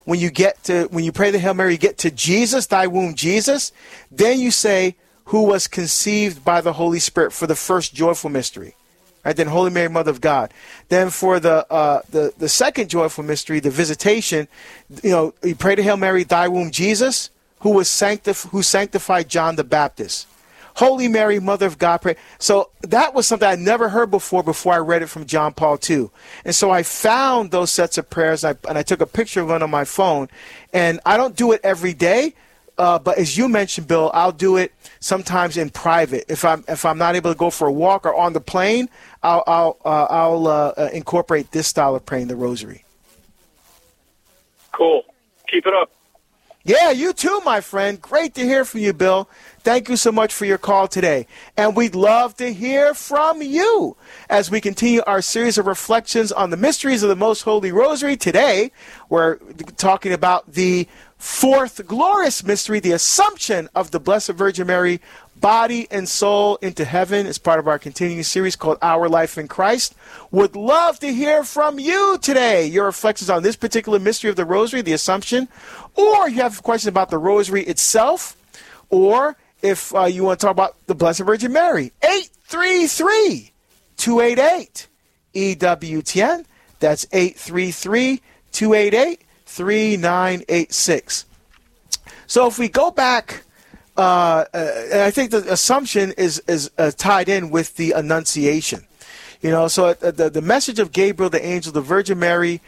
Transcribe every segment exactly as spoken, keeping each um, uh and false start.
when you get to, when you pray the Hail Mary, you get to Jesus, thy womb, Jesus. Then you say, who was conceived by the Holy Spirit, for the first joyful mystery. Right? Then Holy Mary, Mother of God. Then for the, uh, the, the second joyful mystery, the visitation, you know, you pray to Hail Mary, thy womb, Jesus, who was sanctif- who sanctified John the Baptist. Holy Mary, Mother of God, pray. So that was something I never heard before, before I read it from John Paul the Second. And so I found those sets of prayers, and I, and I took a picture of one on my phone. And I don't do it every day, uh, but as you mentioned, Bill, I'll do it sometimes in private. If I'm if I'm not able to go for a walk or on the plane, I'll I'll uh, I'll uh, uh, incorporate this style of praying the Rosary. Cool. Keep it up. Yeah, you too, my friend. Great to hear from you, Bill. Thank you so much for your call today. And we'd love to hear from you as we continue our series of reflections on the mysteries of the Most Holy Rosary. Today, we're talking about the fourth glorious mystery, the Assumption of the Blessed Virgin Mary, body and soul into heaven, as part of our continuing series called Our Life in Christ. Would love to hear from you today, your reflections on this particular mystery of the Rosary, the Assumption, or you have questions about the Rosary itself, or if uh, you want to talk about the Blessed Virgin Mary. eight three three, two eight eight, E W T N. That's eight three three, two eight eight, three nine eight six. So if we go back, uh, uh, I think the Assumption is, is uh, tied in with the Annunciation. You know, so uh, the, the message of Gabriel, the angel, the Virgin Mary,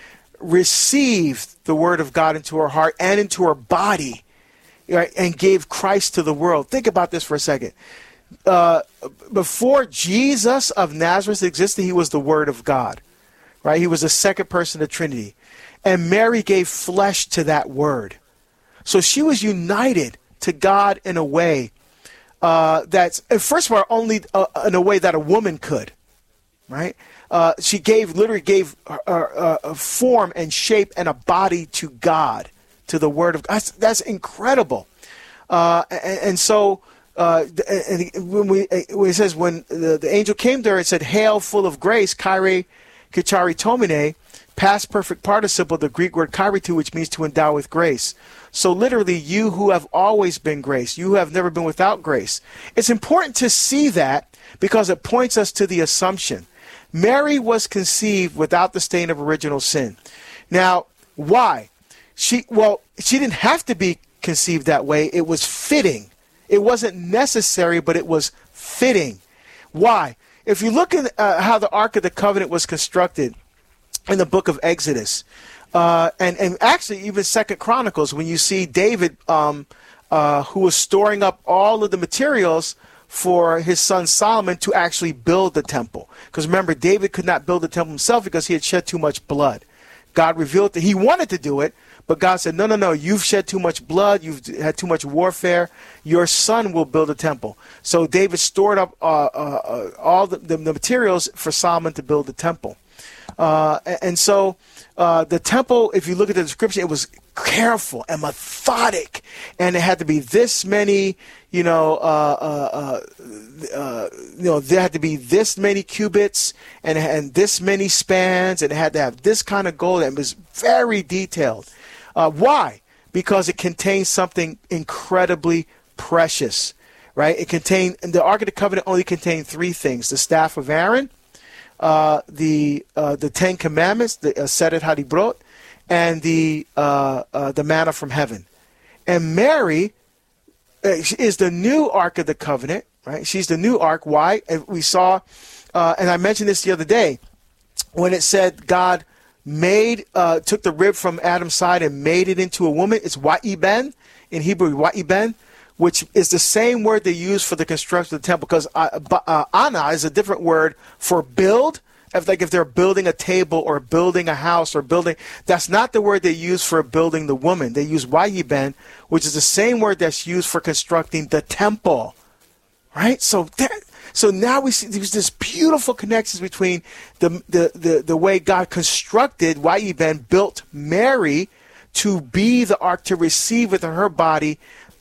received the word of God into her heart and into her body, right, and gave Christ to the world. Think about this for a second. Uh, before Jesus of Nazareth existed, he was the Word of God, right? He was the second person of the Trinity. And Mary gave flesh to that Word. So she was united to God in a way uh, that's, first of all, only uh, in a way that a woman could, right? Uh, she gave, literally gave a, a, a form and shape and a body to God, to the Word of God. That's, that's incredible. Uh, and, and so uh, and when, we, when it says, when the, the angel came to her, it said, Hail, full of grace, Kyrie Kichari Tomine, past perfect participle, the Greek word kairitu, which means to endow with grace. So literally, you who have always been grace, you who have never been without grace. It's important to see that because it points us to the Assumption. Mary was conceived without the stain of original sin. Now, why? She well, she didn't have to be conceived that way. It was fitting. It wasn't necessary, but it was fitting. Why? If you look at uh, how the Ark of the Covenant was constructed in the book of Exodus, uh, and, and actually even Second Chronicles, when you see David, um, uh, who was storing up all of the materials for his son Solomon to actually build the temple. Because remember, David could not build the temple himself because he had shed too much blood. God revealed that he wanted to do it, but God said, no, no, no, you've shed too much blood, you've had too much warfare, your son will build a temple. So David stored up uh, uh, uh, all the, the, the materials for Solomon to build the temple. Uh, and so uh, the temple, if you look at the description, it was careful and methodic, and it had to be this many, you know, uh, uh, uh, uh, you know, there had to be this many cubits and, and this many spans, and it had to have this kind of gold, and it was very detailed. Uh, why? Because it contains something incredibly precious, right? It contained, the Ark of the Covenant only contained three things: the staff of Aaron, uh, the uh, the Ten Commandments, the Aseret Hadibrot, and the uh, uh, the manna from heaven. And Mary is the new Ark of the Covenant, right? She's the new Ark. Why? And we saw, uh, and I mentioned this the other day, when it said God made, uh, took the rib from Adam's side and made it into a woman. It's wa'iben, in Hebrew, wa'iben, which is the same word they use for the construction of the temple, because uh, uh, ana is a different word for build. If, like if they're building a table or building a house or building, that's not the word they use for building the woman. They use wa'iben, which is the same word that's used for constructing the temple, right? So that, so now we see there's this beautiful connections between the the the, the way God constructed wa'iben, built Mary to be the ark, to receive within her body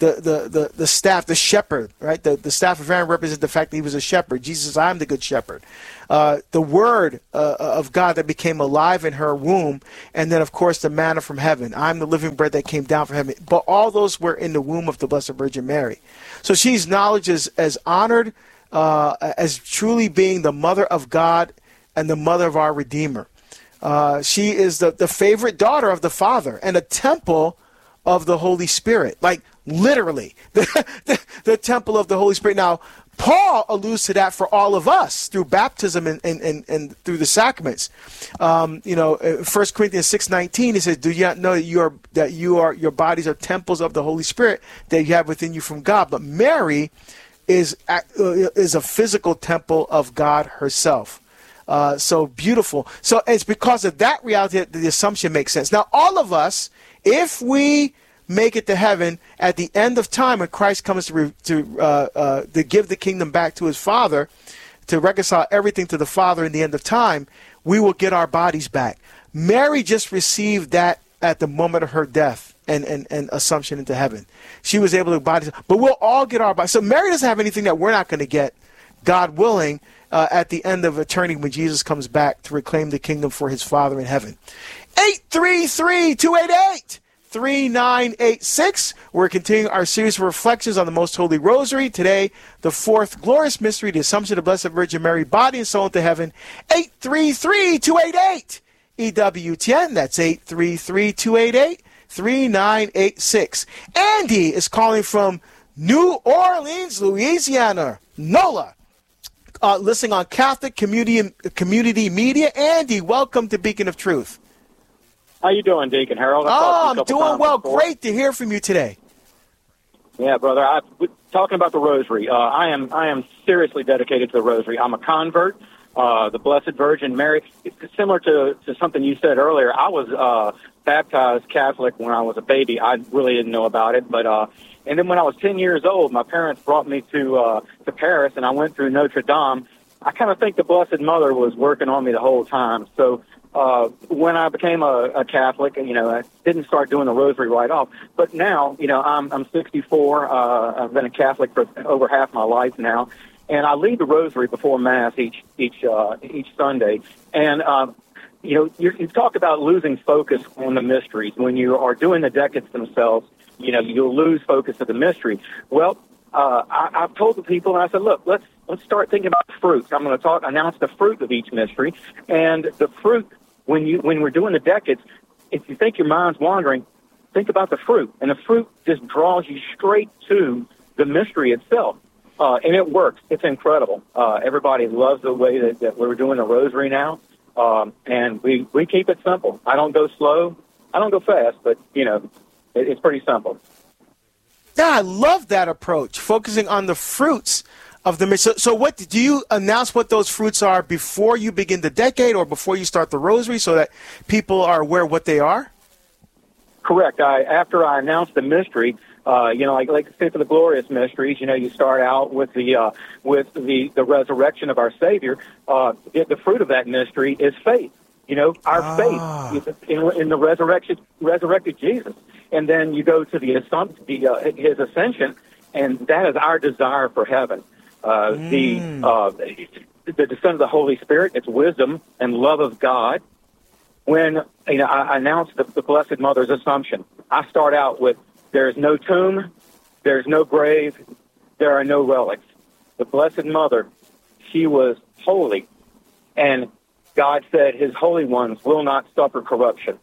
the, the, the, the staff, the shepherd, right? The, the staff of Aaron represents the fact that he was a shepherd. Jesus says, I'm the good shepherd. Uh, the word uh, of God that became alive in her womb. And then, of course, the manna from heaven. I'm the living bread that came down from heaven. But all those were in the womb of the Blessed Virgin Mary. So she's acknowledged as, as honored, uh, as truly being the mother of God and the mother of our Redeemer. Uh, she is the, the favorite daughter of the Father and a temple of the Holy Spirit. Like, literally, the, the, the temple of the Holy Spirit. Now, Paul alludes to that for all of us through baptism and, and, and, and through the sacraments. Um, you know, First Corinthians six nineteen, he says, do you not know that you are that you are your bodies are temples of the Holy Spirit that you have within you from God? But Mary is uh, is a physical temple of God herself. Uh, so beautiful. So it's because of that reality that the assumption makes sense. Now, all of us, if we make it to heaven at the end of time when Christ comes to re, to uh, uh, to give the kingdom back to his Father, to reconcile everything to the Father in the end of time, we will get our bodies back. Mary just received that at the moment of her death and, and, and assumption into heaven. She was able to bodies, but we'll all get our bodies. So Mary doesn't have anything that we're not going to get, God willing, uh, at the end of eternity when Jesus comes back to reclaim the kingdom for his Father in heaven. eight three three, two eight eight, three nine eight six. We're continuing our series of reflections on the Most Holy Rosary. Today, the fourth glorious mystery, the Assumption of the Blessed Virgin Mary, body and soul into heaven. eight three three, two eight eight, E W T N. That's eight three three, two eight eight, three nine eight six. Andy is calling from New Orleans, Louisiana. NOLA. Uh, listening on Catholic Community Community Media. Andy, welcome to Beacon of Truth. How you doing, Deacon Harold? Oh, I'm doing well. Before. Great to hear from you today. Yeah, brother. I talking about the Rosary. Uh, I am I am seriously dedicated to the Rosary. I'm a convert. Uh, the Blessed Virgin Mary. It's similar to, to something you said earlier. I was uh, baptized Catholic when I was a baby. I really didn't know about it, but uh, and then when I was ten years old, my parents brought me to uh, to Paris, and I went through Notre Dame. I kind of think the Blessed Mother was working on me the whole time. So uh, when I became a, a Catholic, you know, I didn't start doing the Rosary right off. But now, you know, I'm I'm sixty-four. Uh, I've been a Catholic for over half my life now. And I lead the Rosary before Mass each each uh, each Sunday. And um, you know, you, you talk about losing focus on the mysteries when you are doing the decades themselves. You know, you'll lose focus of the mystery. Well, uh, I, I've told the people, and I said, look, let's let's start thinking about the fruits. I'm going to talk, announce the fruit of each mystery, and the fruit when you when we're doing the decades. If you think your mind's wandering, think about the fruit, and the fruit just draws you straight to the mystery itself. Uh, and it works. It's incredible. Uh, everybody loves the way that, that we're doing the Rosary now. Um, and we, we keep it simple. I don't go slow. I don't go fast, but, you know, it, it's pretty simple. Yeah, I love that approach, focusing on the fruits of the mystery. So, so what do you announce what those fruits are before you begin the decade or before you start the Rosary so that people are aware what they are? Correct. I, after I announce the mystery, Uh, you know, like like say for the glorious mysteries, you know, you start out with the uh, with the, the resurrection of our Savior. Uh, the, the fruit of that mystery is faith. You know, our ah. faith in, in the resurrection, resurrected Jesus, and then you go to the assumption, the uh, his ascension, and that is our desire for heaven. Uh, mm. The uh, the descent of the Holy Spirit, it's wisdom and love of God. When you know, I announce the, the Blessed Mother's Assumption, I start out with, there is no tomb, there is no grave, there are no relics. The Blessed Mother, she was holy, and God said his holy ones will not suffer corruption.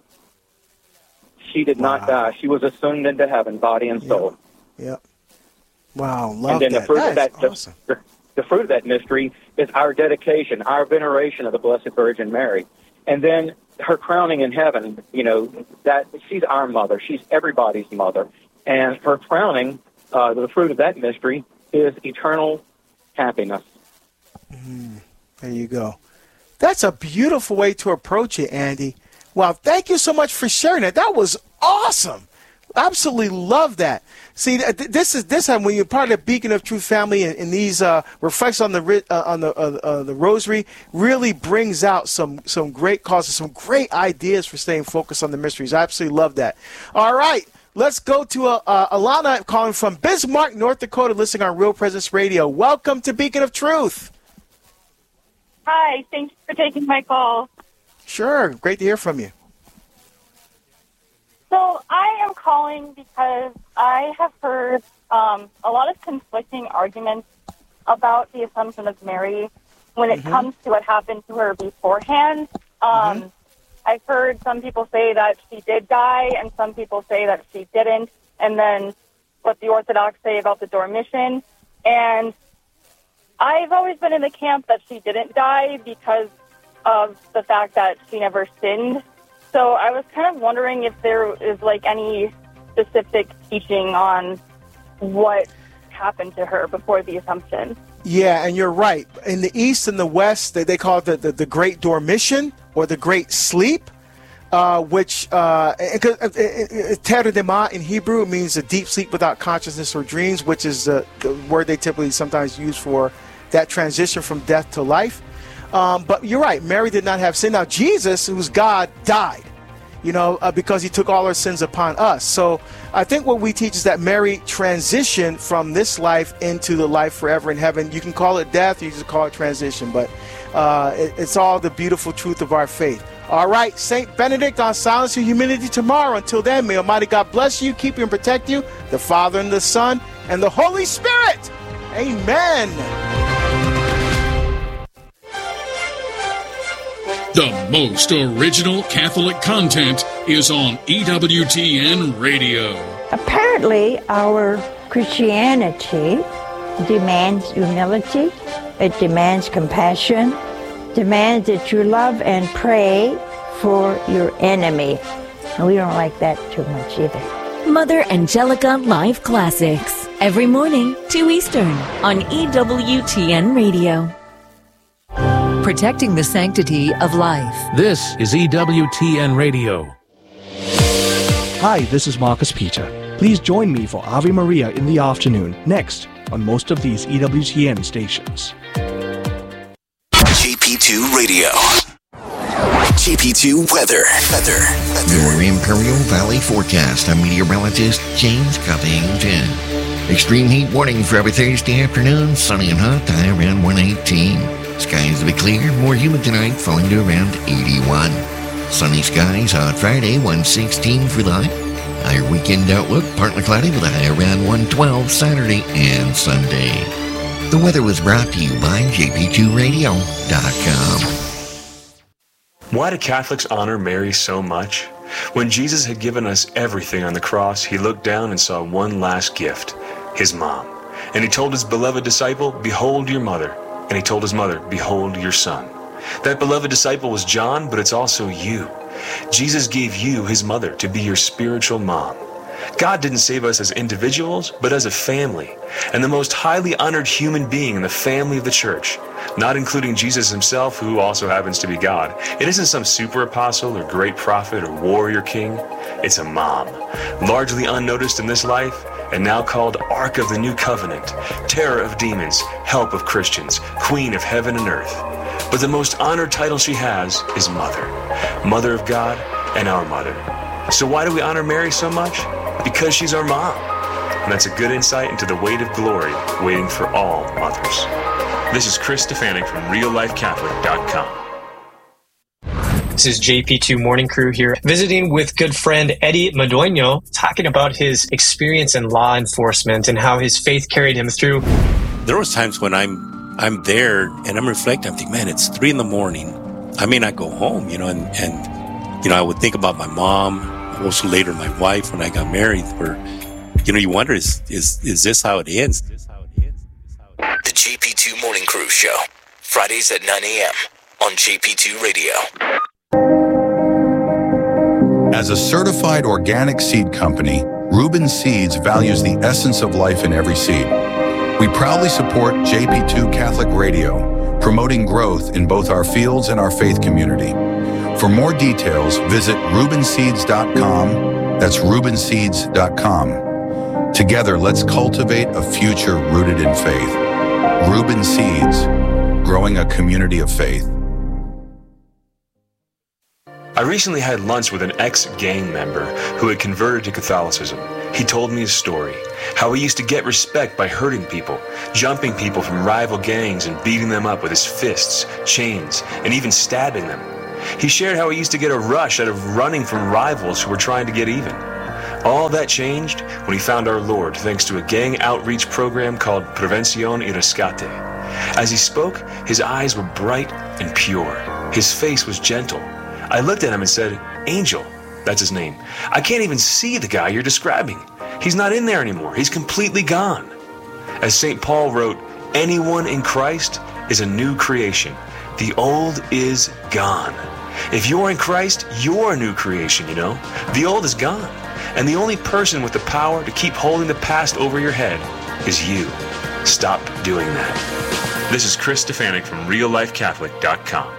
She did wow. not die. She was assumed into heaven, body and soul. Yep. yep. Wow, love and then that. The fruit that of that, awesome. the, the fruit of that mystery is our dedication, our veneration of the Blessed Virgin Mary. And then her crowning in heaven, you know, that she's our mother. She's everybody's mother. And her crowning, uh, the fruit of that mystery, is eternal happiness. Mm, there you go. That's a beautiful way to approach it, Andy. Wow, thank you so much for sharing that. That was awesome. Absolutely love that. See, this is this time when you're part of the Beacon of Truth family, and, and these uh, reflects on the uh, on the uh, uh, the Rosary really brings out some some great causes, some great ideas for staying focused on the mysteries. I absolutely love that. All right, Let's go to uh, uh, Alana calling from Bismarck, North Dakota, listening on Real Presence Radio. Welcome to Beacon of Truth. Hi, thanks for taking my call. Sure, great to hear from you. So I am calling because I have heard um, a lot of conflicting arguments about the Assumption of Mary when it mm-hmm. comes to what happened to her beforehand. Um, mm-hmm. I've heard some people say that she did die, and some people say that she didn't, and then what the Orthodox say about the Dormition. And I've always been in the camp that she didn't die because of the fact that she never sinned. So I was kind of wondering if there is, like, any specific teaching on what happened to her before the Assumption. Yeah, and you're right. In the East and the West, they, they call it the, the, the Great Dormition or the Great Sleep, uh, which, uh, Terdema in Hebrew means a deep sleep without consciousness or dreams, which is the, the word they typically sometimes use for that transition from death to life. Um, but you're right, Mary did not have sin. Now, Jesus, who's God, died, you know, uh, because he took all our sins upon us. So I think what we teach is that Mary transitioned from this life into the life forever in heaven. You can call it death, you just call it transition, but uh, it, it's all the beautiful truth of our faith. All right, Saint Benedict on Silence and Humility tomorrow. Until then, may Almighty God bless you, keep you and protect you, the Father and the Son and the Holy Spirit. Amen. The most original Catholic content is on E W T N Radio. Apparently, our Christianity demands humility, it demands compassion, demands that you love and pray for your enemy. And we don't like that too much either. Mother Angelica Live Classics, every morning, two Eastern, on E W T N Radio. Protecting the sanctity of life. This is E W T N Radio. Hi, this is Marcus Peter. Please join me for Ave Maria in the afternoon, next, on most of these E W T N stations. J P two Radio. J P two Weather. Weather. Your Imperial Valley forecast. I'm meteorologist James Covington. Extreme heat warning for every Thursday afternoon. Sunny and hot, high around one eighteen. Skies will be clear, more humid tonight, falling to around eighty-one. Sunny skies on Friday, one sixteen for the high. Higher weekend outlook, partly cloudy with a high around one twelve Saturday and Sunday. The weather was brought to you by J P two radio dot com. Why do Catholics honor Mary so much? When Jesus had given us everything on the cross, he looked down and saw one last gift, his mom. And he told his beloved disciple, "Behold your mother." And he told his mother, "Behold your son." That beloved disciple was John, but it's also you. Jesus gave you his mother to be your spiritual mom. God didn't save us as individuals, but as a family, and the most highly honored human being in the family of the church, not including Jesus himself, who also happens to be God. It isn't some super apostle or great prophet or warrior king. It's a mom, largely unnoticed in this life, and now called Ark of the New Covenant, Terror of Demons, Help of Christians, Queen of Heaven and Earth. But the most honored title she has is Mother, Mother of God and our Mother. So why do we honor Mary so much? Because she's our mom. And that's a good insight into the weight of glory waiting for all mothers. This is Chris Stefanik from real life catholic dot com. This is J P two Morning Crew here, visiting with good friend Eddie Madueño, talking about his experience in law enforcement and how his faith carried him through. There was times when I'm I'm there and I'm reflecting, I'm thinking, man, it's three in the morning. I may not go home, you know, and, and you know, I would think about my mom, also later my wife when I got married, where, you know, you wonder, is is is this how it ends? The J P two Morning Crew Show, Fridays at nine a.m. on J P two Radio. As a certified organic seed company, Reuben Seeds values the essence of life in every seed. We proudly support J P two Catholic Radio, promoting growth in both our fields and our faith community. For more details, visit reuben seeds dot com. That's reuben seeds dot com. Together, let's cultivate a future rooted in faith. Reuben Seeds, growing a community of faith. I recently had lunch with an ex-gang member who had converted to Catholicism. He told me his story, how he used to get respect by hurting people, jumping people from rival gangs and beating them up with his fists, chains, and even stabbing them. He shared how he used to get a rush out of running from rivals who were trying to get even. All that changed when he found our Lord thanks to a gang outreach program called Prevención y Rescate. As he spoke, his eyes were bright and pure. His face was gentle. I looked at him and said, "Angel," that's his name, "I can't even see the guy you're describing. He's not in there anymore. He's completely gone." As Saint Paul wrote, anyone in Christ is a new creation. The old is gone. If you're in Christ, you're a new creation, you know. The old is gone. And the only person with the power to keep holding the past over your head is you. Stop doing that. This is Chris Stefanik from real life catholic dot com.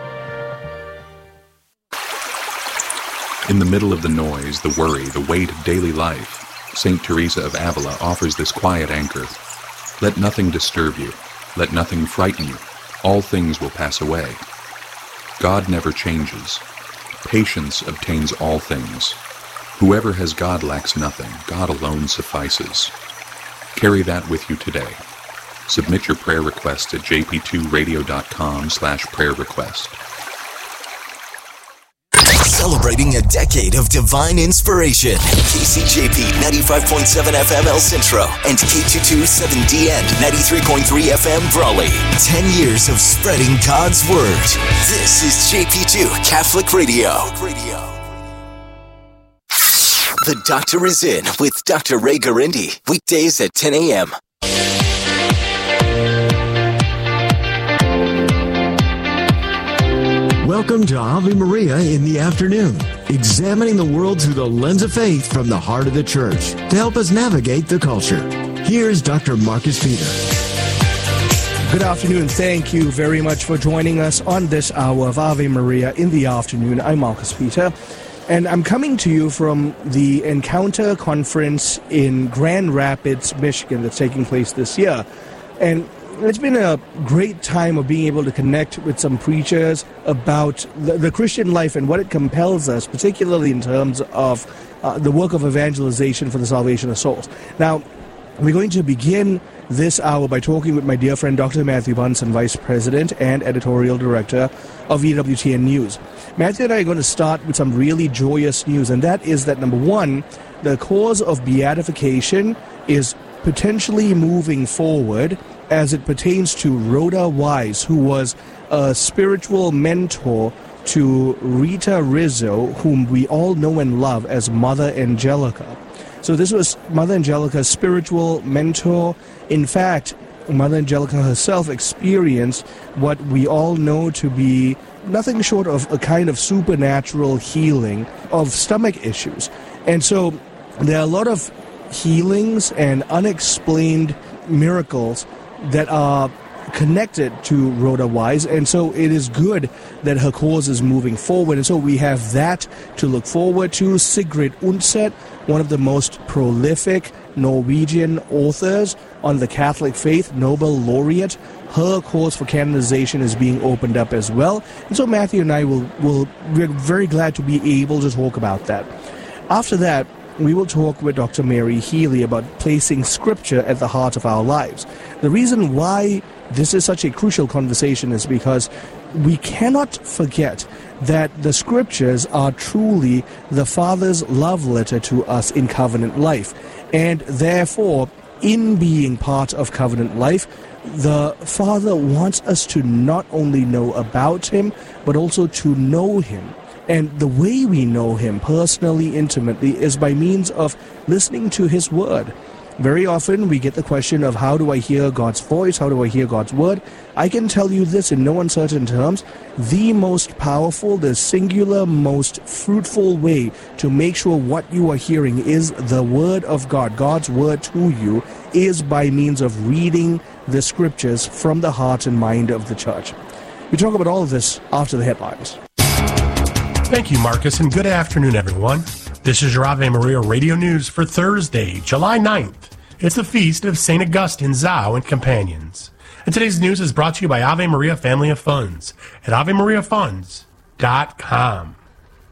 In the middle of the noise, the worry, the weight of daily life, Saint Teresa of Avila offers this quiet anchor. Let nothing disturb you. Let nothing frighten you. All things will pass away. God never changes. Patience obtains all things. Whoever has God lacks nothing. God alone suffices. Carry that with you today. Submit your prayer request at j p two radio dot com slash prayer request. Celebrating a decade of divine inspiration. K C J P ninety-five point seven F M El Centro and K two twenty-seven D N ninety-three point three F M Brawley. Ten years of spreading God's Word. This is J P two Catholic Radio. The Doctor is in with Doctor Ray Garindi. Weekdays at ten a.m. Welcome to Ave Maria in the afternoon, examining the world through the lens of faith from the heart of the Church to help us navigate the culture. Here's Doctor Marcus Peter. Good afternoon. Thank you very much for joining us on this hour of Ave Maria in the afternoon. I'm Marcus Peter, and I'm coming to you from the Encounter Conference in Grand Rapids, Michigan that's taking place this year. And it's been a great time of being able to connect with some preachers about the, the Christian life and what it compels us, particularly in terms of uh, the work of evangelization for the salvation of souls. Now, we're going to begin this hour by talking with my dear friend Doctor Matthew Bunson, Vice President and Editorial Director of E W T N News. Matthew and I are going to start with some really joyous news, and that is that, number one, the cause of beatification is potentially moving forward as it pertains to Rhoda Wise, who was a spiritual mentor to Rita Rizzo, whom we all know and love as Mother Angelica. So this was Mother Angelica's spiritual mentor. In fact, Mother Angelica herself experienced what we all know to be nothing short of a kind of supernatural healing of stomach issues. And so there are a lot of healings and unexplained miracles that are connected to Rhoda Wise, and so it is good that her cause is moving forward, and so we have that to look forward to. Sigrid Undset, one of the most prolific Norwegian authors on the Catholic faith, Nobel laureate, her cause for canonization is being opened up as well, and so Matthew and I will, will we're very glad to be able to talk about that. After that, we will talk with Doctor Mary Healy about placing Scripture at the heart of our lives. The reason why this is such a crucial conversation is because we cannot forget that the Scriptures are truly the Father's love letter to us in covenant life. And therefore, in being part of covenant life, the Father wants us to not only know about Him, but also to know Him. And the way we know Him personally, intimately, is by means of listening to His Word. Very often we get the question of, how do I hear God's voice? How do I hear God's Word? I can tell you this in no uncertain terms. The most powerful, the singular, most fruitful way to make sure what you are hearing is the Word of God, God's Word to you, is by means of reading the Scriptures from the heart and mind of the Church. We talk about all of this after the headlines. Thank you, Marcus, and good afternoon, everyone. This is your Ave Maria Radio News for Thursday, July ninth. It's the feast of Saint Augustine, Zao, and companions. And today's news is brought to you by Ave Maria Family of Funds at ave maria funds dot com.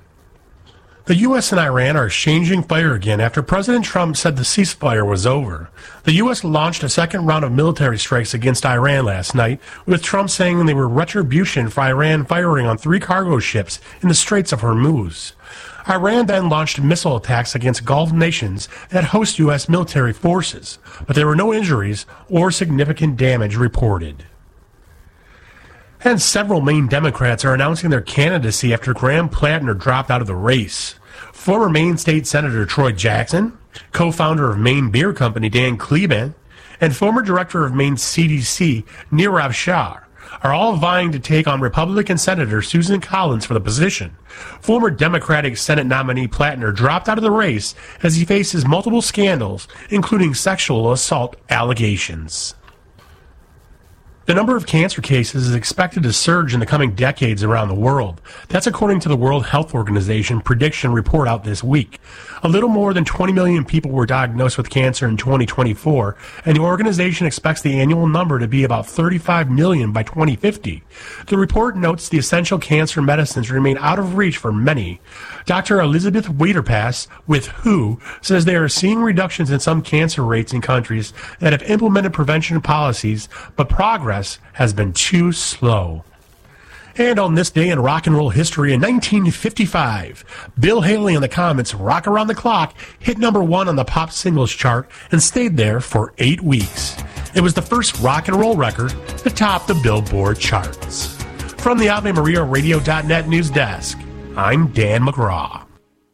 The U S and Iran are exchanging fire again after President Trump said the ceasefire was over. The U S launched a second round of military strikes against Iran last night, with Trump saying they were retribution for Iran firing on three cargo ships in the Straits of Hormuz. Iran then launched missile attacks against Gulf nations that host U S military forces, but there were no injuries or significant damage reported. And several Maine Democrats are announcing their candidacy after Graham Plattner dropped out of the race. Former Maine State Senator Troy Jackson, co-founder of Maine Beer Company Dan Kleban, and former director of Maine C D C Nirav Shah are all vying to take on Republican Senator Susan Collins for the position. Former Democratic Senate nominee Plattner dropped out of the race as he faces multiple scandals, including sexual assault allegations. The number of cancer cases is expected to surge in the coming decades around the world. That's according to the World Health Organization prediction report out this week. A little more than twenty million people were diagnosed with cancer in twenty twenty-four, and the organization expects the annual number to be about thirty-five million by twenty fifty. The report notes the essential cancer medicines remain out of reach for many. Doctor Elizabeth Waiterpass with W H O says they are seeing reductions in some cancer rates in countries that have implemented prevention policies, but progress has been too slow. And on this day in rock and roll history in nineteen fifty-five, Bill Haley and the Comets' Rock Around the Clock hit number one on the pop singles chart and stayed there for eight weeks. It was the first rock and roll record to top the Billboard charts. From the Ave Maria Radio dot net news desk, I'm Dan McGraw.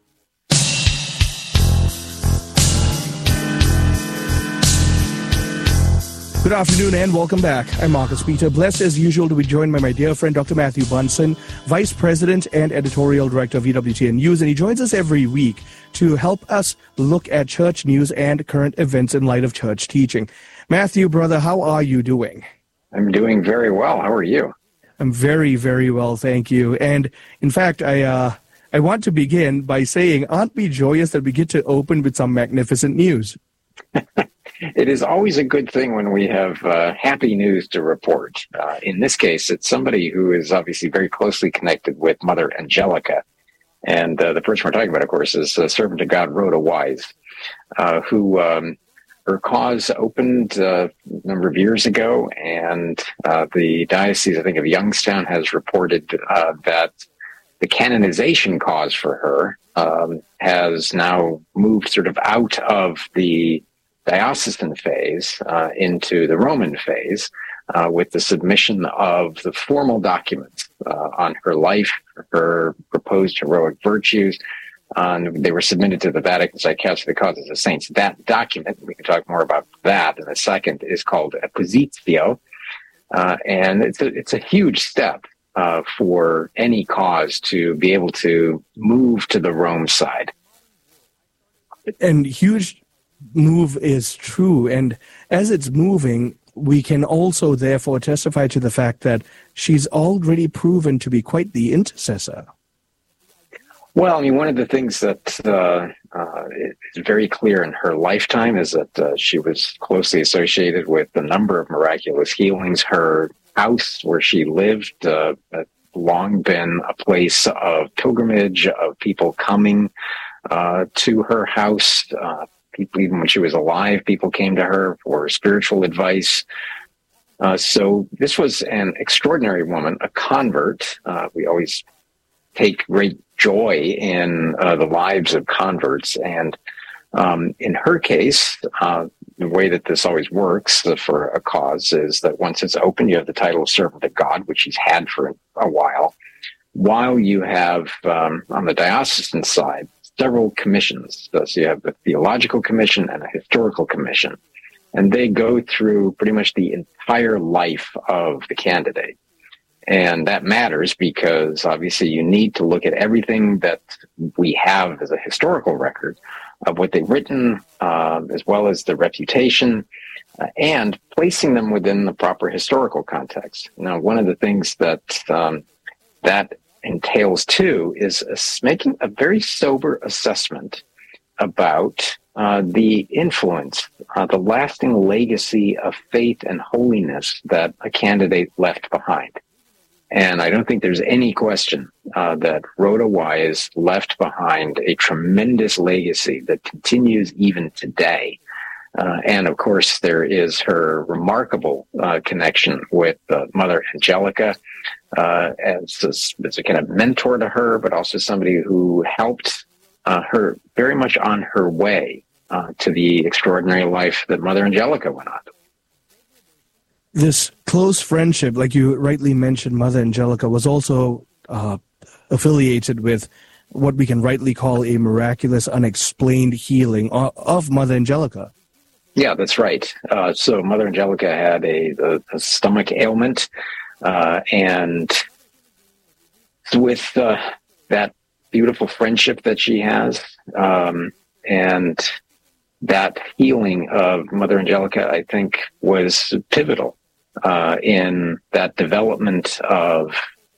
Good afternoon and welcome back. I'm Marcus Peter. Blessed as usual to be joined by my dear friend Doctor Matthew Bunson, Vice President and Editorial Director of E W T N News, and he joins us every week to help us look at church news and current events in light of church teaching. Matthew, brother, how are you doing? I'm doing very well. How are you? I'm very, very well, thank you. And in fact, I uh, I want to begin by saying, aren't we joyous that we get to open with some magnificent news? It is always a good thing when we have uh, happy news to report. Uh, in this case, it's somebody who is obviously very closely connected with Mother Angelica. And uh, the person we're talking about, of course, is uh, Servant of God, Rhoda Wise, uh, who um, her cause opened uh, a number of years ago. And uh, the Diocese, I think, of Youngstown has reported uh, that the canonization cause for her um, has now moved sort of out of the diocesan phase uh, into the Roman phase uh, with the submission of the formal documents uh, on her life, her proposed heroic virtues. Uh, they were submitted to the Vatican Psychiatry of the Causes of Saints. That document, we can talk more about that in a second, is called Epositio. Uh, and it's a, it's a huge step uh, for any cause to be able to move to the Rome side. And huge move is true, and as it's moving, we can also therefore testify to the fact that she's already proven to be quite the intercessor. Well, I mean, one of the things that uh, uh, is very clear in her lifetime is that uh, she was closely associated with a number of miraculous healings. Her house where she lived uh, had long been a place of pilgrimage, of people coming uh, to her house. Uh, People, even when she was alive, people came to her for spiritual advice. Uh, so this was an extraordinary woman, a convert. Uh, we always take great joy in uh, the lives of converts. And um, in her case, uh, the way that this always works uh, for a cause is that once it's open, you have the title of Servant of God, which she's had for a while, while you have, um, on the diocesan side, several commissions. So you have a theological commission and a historical commission, and they go through pretty much the entire life of the candidate. And that matters because obviously you need to look at everything that we have as a historical record of what they've written, uh, as well as the reputation, uh, and placing them within the proper historical context. Now, one of the things that um, that entails too is making a very sober assessment about uh, the influence, uh, the lasting legacy of faith and holiness that a candidate left behind. And I don't think there's any question uh, that Rhoda Wise left behind a tremendous legacy that continues even today. Uh, and of course, there is her remarkable uh, connection with uh, Mother Angelica uh, as, a, as a kind of mentor to her, but also somebody who helped uh, her very much on her way uh, to the extraordinary life that Mother Angelica went on. This close friendship, like you rightly mentioned, Mother Angelica was also uh, affiliated with what we can rightly call a miraculous, unexplained healing of, of Mother Angelica. Yeah, that's right. Uh, so Mother Angelica had a, a, a stomach ailment, uh, and with uh, that beautiful friendship that she has, um, and that healing of Mother Angelica, I think, was pivotal uh, in that development of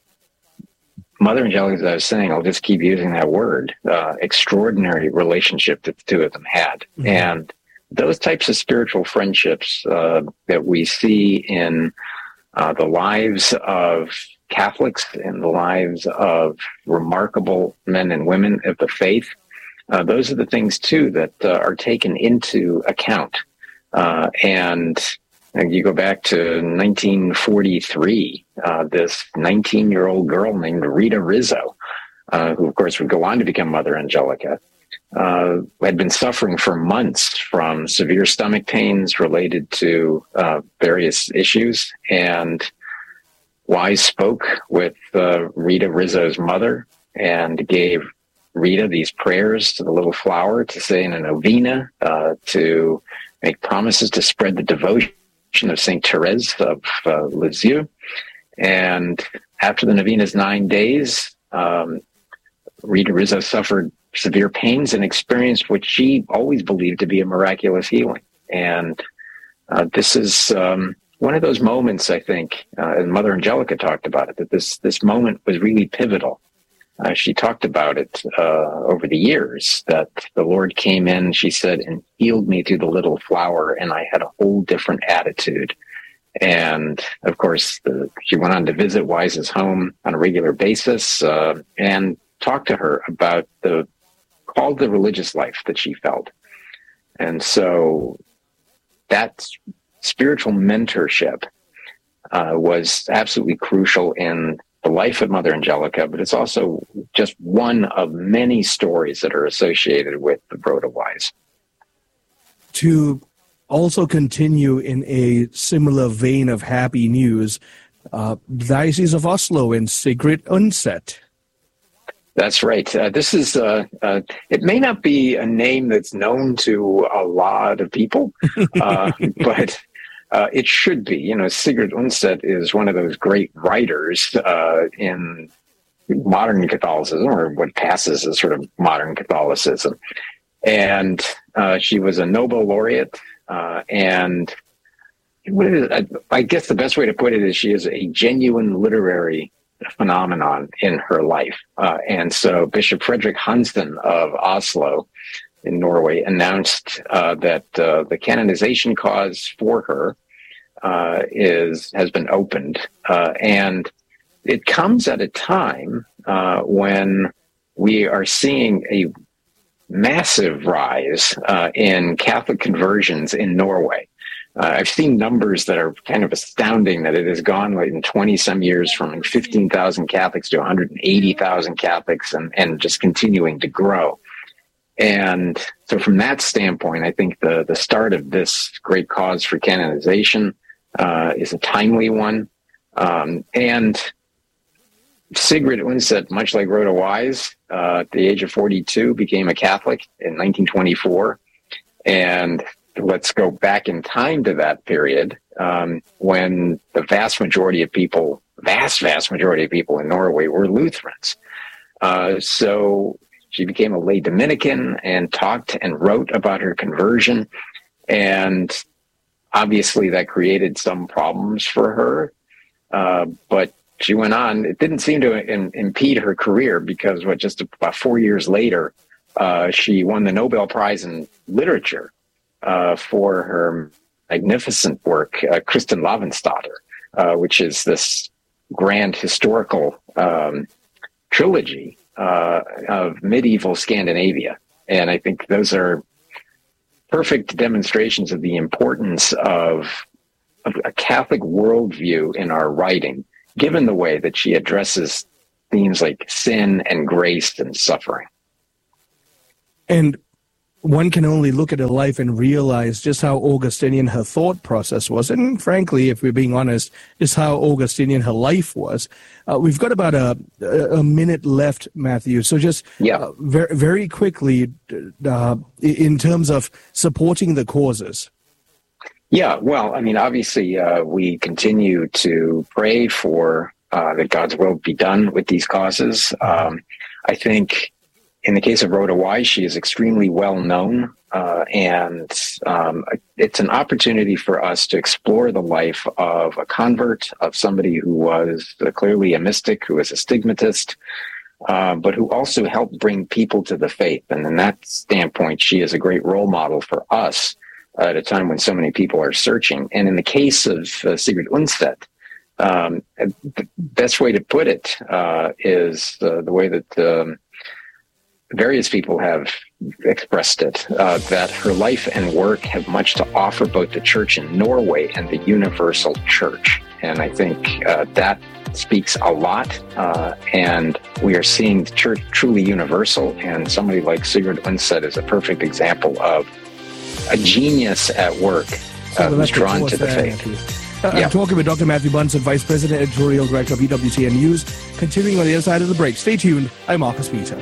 Mother Angelica, as I was saying, I'll just keep using that word, uh, extraordinary relationship that the two of them had. Mm-hmm. And those types of spiritual friendships uh, that we see in uh, the lives of Catholics, in the lives of remarkable men and women of the faith, uh, those are the things, too, that uh, are taken into account. Uh, and, and you go back to nineteen forty-three, uh, this nineteen-year-old girl named Rita Rizzo, uh, who, of course, would go on to become Mother Angelica, uh, had been suffering for months from severe stomach pains related to uh, various issues. And Wise spoke with uh, Rita Rizzo's mother and gave Rita these prayers to the little flower to say in a novena, uh, to make promises to spread the devotion of Saint Therese of uh, Lisieux. And after the novena's nine days, um, Rita Rizzo suffered severe pains and experienced what she always believed to be a miraculous healing. And uh, this is um, one of those moments, I think, uh, and Mother Angelica talked about it, that this, this moment was really pivotal. Uh, she talked about it uh, over the years, that the Lord came in, she said, and healed me through the little flower, and I had a whole different attitude. And, of course, the, she went on to visit Wise's home on a regular basis uh, and talk to her about the call to the religious life that she felt. And so that spiritual mentorship uh, was absolutely crucial in the life of Mother Angelica, but it's also just one of many stories that are associated with the Rhoda Wise. To also continue in a similar vein of happy news, uh, Diocese of Oslo and Sigrid Undset. That's right. Uh, this is, uh, uh, it may not be a name that's known to a lot of people, uh, but uh, it should be. You know, Sigrid Undset is one of those great writers uh, in modern Catholicism, or what passes as sort of modern Catholicism. And uh, she was a Nobel laureate, uh, and what is it? I, I guess the best way to put it is she is a genuine literary phenomenon in her life. Uh, and so Bishop Frederick Hansen of Oslo in Norway announced uh, that uh, the canonization cause for her uh, is has been opened. Uh, and it comes at a time uh, when we are seeing a massive rise uh, in Catholic conversions in Norway. Uh, I've seen numbers that are kind of astounding, that it has gone like in twenty some years from fifteen thousand Catholics to one hundred eighty thousand Catholics, and, and just continuing to grow. And so from that standpoint, I think the, the start of this great cause for canonization uh, is a timely one. Um, and Sigrid Undset, much like Rhoda Wise, uh, at the age of forty-two, became a Catholic in nineteen twenty-four. And let's go back in time to that period um, when the vast majority of people, vast, vast majority of people in Norway were Lutherans. Uh, so she became a lay Dominican and talked and wrote about her conversion. And obviously that created some problems for her. Uh, but she went on. It didn't seem to in, impede her career, because what just about four years later, uh, she won the Nobel Prize in Literature Uh, for her magnificent work, uh, Kristin Lavransdatter, uh, which is this grand historical um, trilogy uh, of medieval Scandinavia. And I think those are perfect demonstrations of the importance of, of a Catholic worldview in our writing, given the way that she addresses themes like sin and grace and suffering. And one can only look at her life and realize just how Augustinian her thought process was. And frankly, if we're being honest, just how Augustinian her life was. Uh, we've got about a, a minute left, Matthew. So just yeah. uh, very, very quickly, uh, in terms of supporting the causes. Yeah, well, I mean, obviously, uh, we continue to pray for uh, that God's will be done with these causes. Um, I think in the case of Rhoda Wise, she is extremely well known, uh, and um, it's an opportunity for us to explore the life of a convert, of somebody who was uh, clearly a mystic, who was a stigmatist, uh, but who also helped bring people to the faith. And in that standpoint, she is a great role model for us uh, at a time when so many people are searching. And in the case of uh, Sigrid Undset, um, the best way to put it uh, is uh, the way that um, various people have expressed it, uh, that her life and work have much to offer both the church in Norway and the universal church. And I think uh, that speaks a lot. Uh, and we are seeing the church truly universal. And somebody like Sigrid Undset is a perfect example of a genius at work uh, so who's drawn to the faith. Uh, yeah. I'm talking with Doctor Matthew Bunson, Vice President, Editorial Director of E W T N News. Continuing on the other side of the break. Stay tuned. I'm Marcus Peter.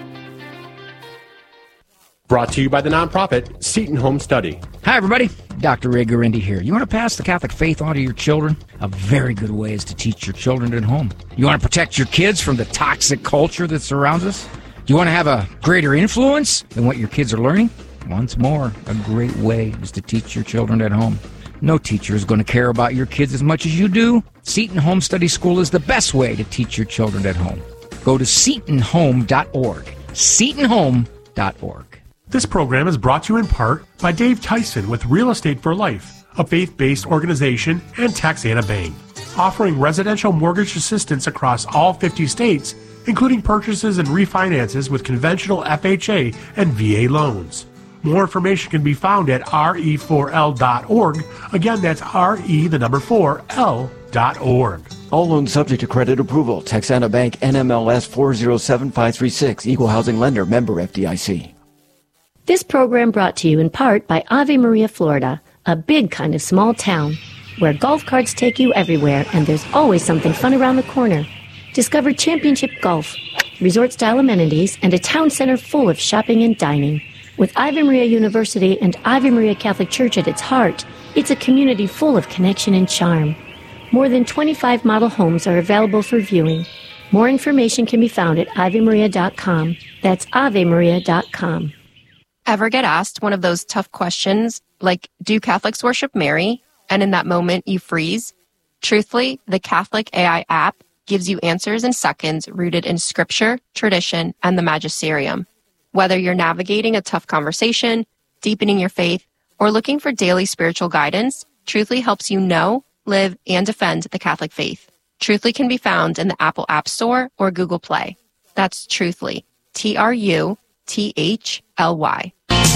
Brought to you by the nonprofit Seton Home Study. Hi, everybody. Doctor Ray Gurendi here. You want to pass the Catholic faith on to your children? A very good way is to teach your children at home. You want to protect your kids from the toxic culture that surrounds us? Do you want to have a greater influence than what your kids are learning? Once more, a great way is to teach your children at home. No teacher is going to care about your kids as much as you do. Seton Home Study School is the best way to teach your children at home. Go to seton home dot org. seton home dot org. This program is brought to you in part by Dave Tyson with Real Estate for Life, a faith-based organization, and Taxana Bank, offering residential mortgage assistance across all fifty states, including purchases and refinances with conventional F H A and V A loans. More information can be found at R E four L dot org. Again, that's R E, the number four, L dot org. All loans subject to credit approval. Taxana Bank, N M L S four zero seven five three six, Equal Housing Lender, member F D I C. This program brought to you in part by Ave Maria, Florida, a big kind of small town where golf carts take you everywhere and there's always something fun around the corner. Discover championship golf, resort-style amenities, and a town center full of shopping and dining. With Ave Maria University and Ave Maria Catholic Church at its heart, it's a community full of connection and charm. More than twenty-five model homes are available for viewing. More information can be found at ave maria dot com. That's ave maria dot com. Ever get asked one of those tough questions like, do Catholics worship Mary? And in that moment you freeze? Truthfully, the Catholic A I app gives you answers in seconds rooted in scripture, tradition, and the magisterium. Whether you're navigating a tough conversation, deepening your faith, or looking for daily spiritual guidance, Truthfully helps you know, live, and defend the Catholic faith. Truthfully can be found in the Apple App Store or Google Play. That's Truthfully, T R U T H L Y.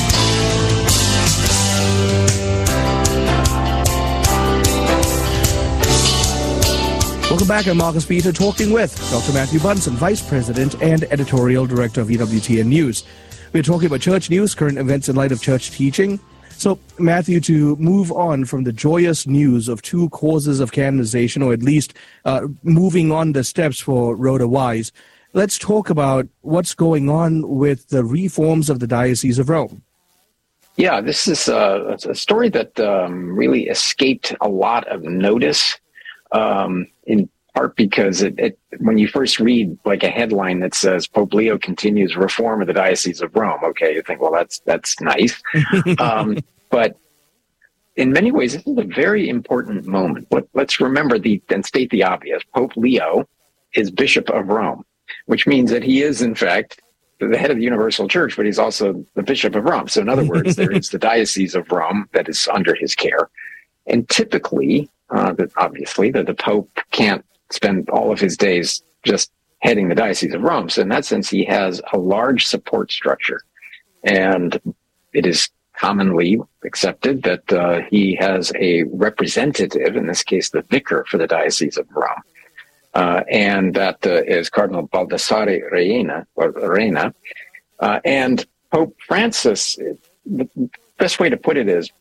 Welcome back. I'm Marcus Peter, talking with Doctor Matthew Bunson, Vice President and Editorial Director of E W T N News. We're talking about church news, current events in light of church teaching. So, Matthew, to move on from the joyous news of two causes of canonization, or at least uh, moving on the steps for Rhoda Wise, let's talk about what's going on with the reforms of the Diocese of Rome. Yeah, this is a, a story that um, really escaped a lot of notice. Um, in part because it, it, when you first read like a headline that says Pope Leo continues reform of the Diocese of Rome, okay, you think, well, that's that's nice. um, but in many ways, this is a very important moment. Let, let's remember the and state the obvious. Pope Leo is Bishop of Rome, which means that he is, in fact, the head of the Universal Church, but he's also the Bishop of Rome. So in other words, there is the Diocese of Rome that is under his care. And typically, Uh, that obviously that the Pope can't spend all of his days just heading the Diocese of Rome. So in that sense, he has a large support structure. And it is commonly accepted that uh, he has a representative, in this case, the vicar for the Diocese of Rome. Uh, and that uh, is Cardinal Baldassare Reina, or Reina. Uh, and Pope Francis, the best way to put it is,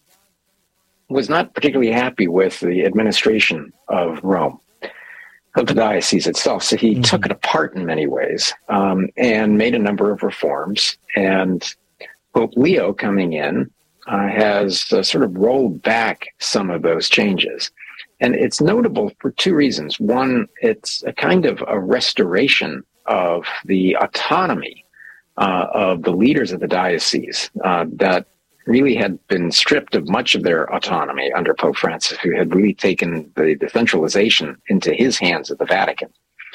was not particularly happy with the administration of Rome, of the diocese itself. So he mm-hmm. took it apart in many ways um, and made a number of reforms. And Pope Leo coming in uh, has uh, sort of rolled back some of those changes. And it's notable for two reasons. One, it's a kind of a restoration of the autonomy uh, of the leaders of the diocese uh, that really had been stripped of much of their autonomy under Pope Francis, who had really taken the decentralization into his hands at the Vatican.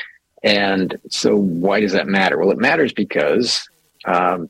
And so why does that matter? Well, it matters because um,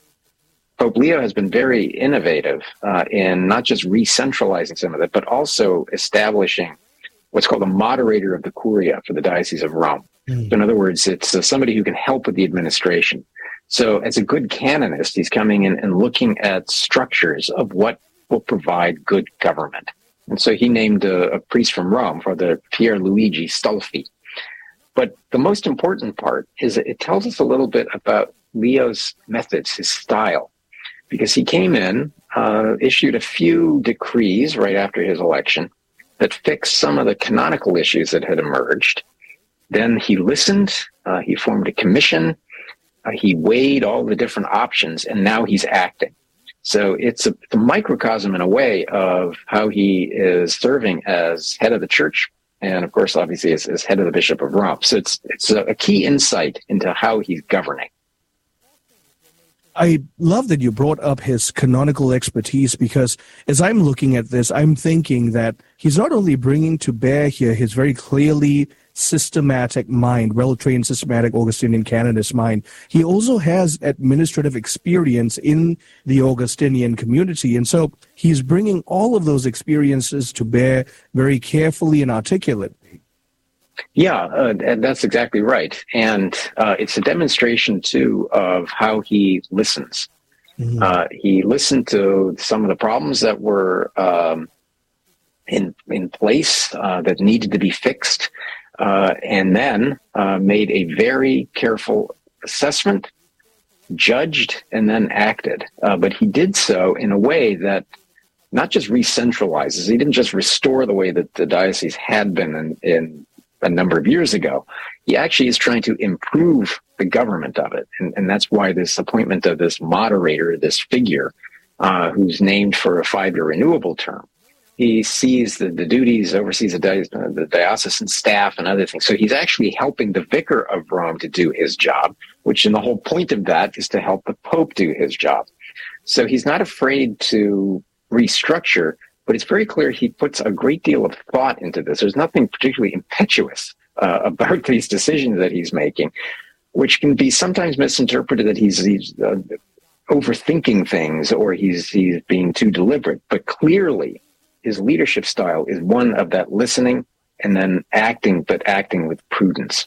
Pope Leo has been very innovative uh, in not just re-centralizing some of it, but also establishing what's called a moderator of the Curia for the Diocese of Rome. Mm. So in other words, it's uh, somebody who can help with the administration. So as a good canonist, he's coming in and looking at structures of what will provide good government. And so he named a, a priest from Rome, Father Pierluigi Stolfi. But the most important part is that it tells us a little bit about Leo's methods, his style, because he came in, uh, issued a few decrees right after his election that fixed some of the canonical issues that had emerged. Then he listened, uh, he formed a commission, uh, he weighed all the different options, and now he's acting. So it's a, a microcosm in a way of how he is serving as head of the church, and of course, obviously, as, as head of the Bishop of Rome. So it's it's a, a key insight into how he's governing. I love that you brought up his canonical expertise, because as I'm looking at this, I'm thinking that he's not only bringing to bear here his very clearly systematic mind, well-trained systematic Augustinian canonist mind, he also has administrative experience in the Augustinian community. And so he's bringing all of those experiences to bear very carefully and articulately. Yeah, uh, and that's exactly right. And uh, it's a demonstration, too, of how he listens. Mm-hmm. Uh, he listened to some of the problems that were um, in in place uh, that needed to be fixed, uh, and then uh, made a very careful assessment, judged, and then acted. Uh, but he did so in a way that not just re-centralizes. He didn't just restore the way that the diocese had been in, in a number of years ago. He actually is trying to improve the government of it. And, and that's why this appointment of this moderator, this figure, uh, who's named for a five-year renewable term, he sees the, the duties, oversees the, di- the diocesan staff and other things. So he's actually helping the vicar of Rome to do his job, which in the whole point of that is to help the Pope do his job. So he's not afraid to restructure, but it's very clear he puts a great deal of thought into this. There's nothing particularly impetuous uh, about these decisions that he's making, which can be sometimes misinterpreted that he's, he's uh, overthinking things or he's he's being too deliberate. But clearly, his leadership style is one of that listening and then acting, but acting with prudence.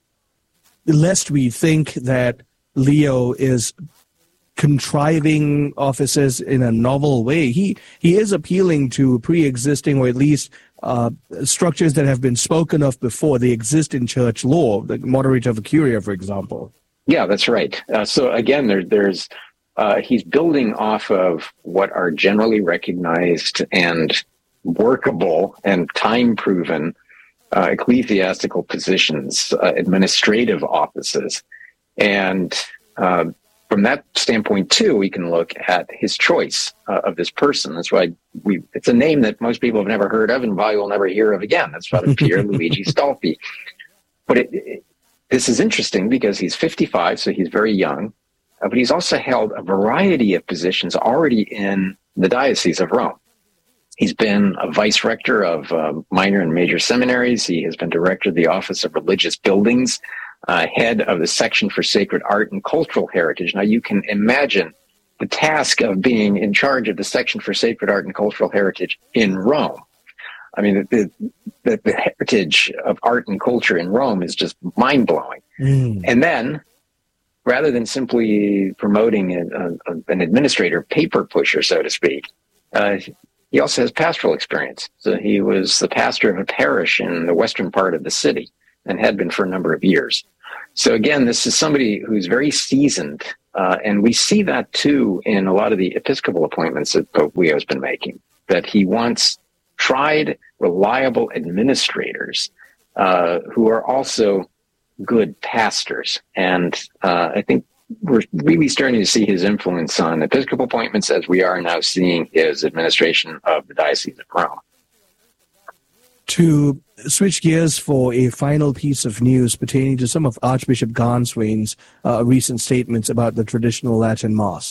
Lest we think that Leo is contriving offices in a novel way, he he is appealing to pre-existing, or at least uh, structures that have been spoken of before. They exist in church law, the moderator of the Curia, for example. Yeah, that's right. Uh, so again, there, there's uh, he's building off of what are generally recognized and workable and time-proven uh, ecclesiastical positions, uh, administrative offices, and uh, from that standpoint, too, we can look at his choice uh, of this person. That's why we, it's a name that most people have never heard of and probably will never hear of again. That's Father Pierluigi Stolfi. But it, it, this is interesting because he's fifty-five, so he's very young, uh, but he's also held a variety of positions already in the Diocese of Rome. He's been a vice rector of uh, minor and major seminaries. He has been director of the Office of Religious Buildings, Uh, head of the Section for Sacred Art and Cultural Heritage. Now, you can imagine the task of being in charge of the Section for Sacred Art and Cultural Heritage in Rome. I mean, the, the, the heritage of art and culture in Rome is just mind-blowing. Mm. And then, rather than simply promoting a, a, an administrator, paper pusher, so to speak, uh, he also has pastoral experience. So he was the pastor of a parish in the western part of the city and had been for a number of years. So again, this is somebody who's very seasoned, uh, and we see that too in a lot of the episcopal appointments that Pope Leo has been making, that he wants tried, reliable administrators uh, who are also good pastors. And uh, I think we're really starting to see his influence on episcopal appointments as we are now seeing his administration of the Diocese of Rome. To switch gears for a final piece of news pertaining to some of Archbishop Garnswain's uh, recent statements about the traditional Latin Mass.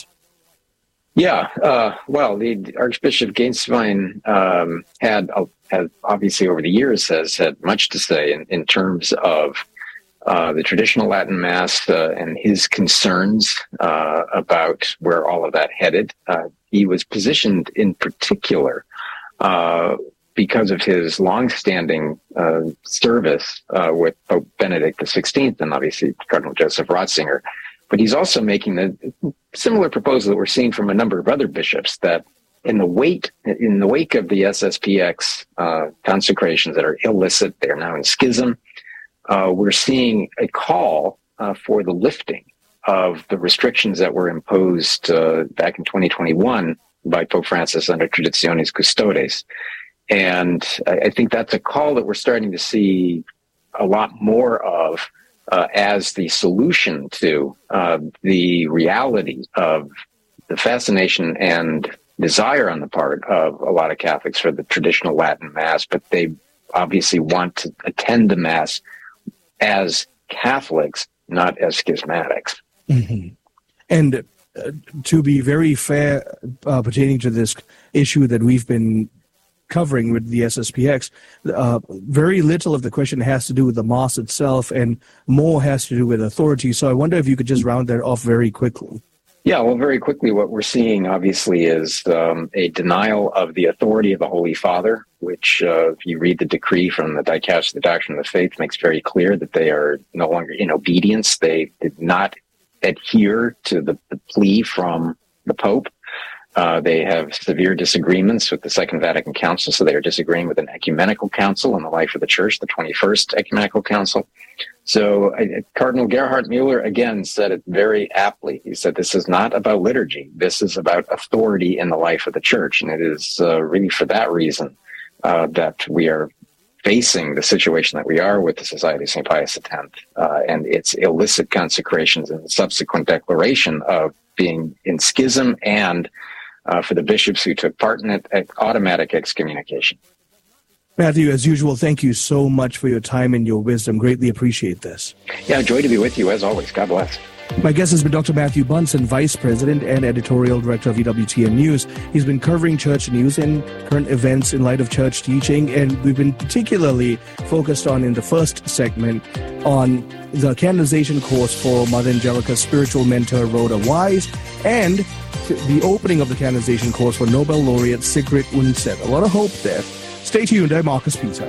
Yeah, uh, well, the Archbishop Garnswein um, had, uh, had obviously over the years has had much to say in, in terms of uh, the traditional Latin Mass uh, and his concerns uh, about where all of that headed. Uh, he was positioned in particular uh, because of his longstanding uh, service uh, with Pope Benedict the sixteenth and obviously Cardinal Joseph Ratzinger. But he's also making the similar proposal that we're seeing from a number of other bishops, that in the wake in the wake of the S S P X uh, consecrations that are illicit, they are now in schism. Uh, we're seeing a call uh, for the lifting of the restrictions that were imposed uh, back in twenty twenty-one by Pope Francis under Traditionis Custodes. And I, I think that's a call that we're starting to see a lot more of Uh, as the solution to uh, the reality of the fascination and desire on the part of a lot of Catholics for the traditional Latin Mass, but they obviously want to attend the Mass as Catholics, not as schismatics. Mm-hmm. And uh, to be very fair uh, pertaining to this issue that we've been covering with the S S P X, uh, very little of the question has to do with the Mass itself and more has to do with authority. So I wonder if you could just round that off very quickly. Yeah, well, very quickly, what we're seeing, obviously, is um, a denial of the authority of the Holy Father, which, uh, if you read the decree from the Dicastery of the Doctrine of the Faith, makes very clear that they are no longer in obedience. They did not adhere to the, the plea from the Pope. Uh, they have severe disagreements with the Second Vatican Council, so they are disagreeing with an ecumenical council on the life of the Church, the twenty-first Ecumenical Council. So uh, Cardinal Gerhard Mueller, again, said it very aptly. He said, this is not about liturgy. This is about authority in the life of the Church. And it is uh, really for that reason uh, that we are facing the situation that we are with the Society of Saint Pius X uh, and its illicit consecrations and the subsequent declaration of being in schism and Uh, for the bishops who took part in it, automatic excommunication. Matthew, as usual, thank you so much for your time and your wisdom. Greatly appreciate this. Yeah, joy to be with you as always. God bless. My guest has been Doctor Matthew Bunson, Vice President and Editorial Director of E W T N News. He's been covering church news and current events in light of church teaching, and we've been particularly focused on, in the first segment, on the canonization course for Mother Angelica's spiritual mentor, Rhoda Wise, and the opening of the canonization course for Nobel laureate Sigrid Undset. A lot of hope there. Stay tuned. I'm Marcus Peter.